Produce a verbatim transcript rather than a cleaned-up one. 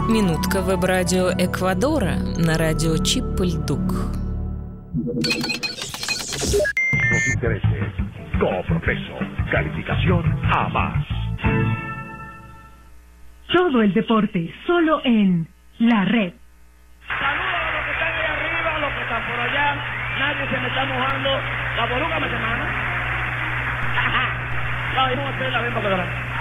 Минутка веб-радио Эквадора на радио Чиппульдук. Los intereses. Go Progreso. Calificación A más. Todo el deporte, solo en La Red. Saludos a los que están ahí arriba, a los que están por allá. Nadie se me está mojando. La boruga me semana. Ay, no, la ven para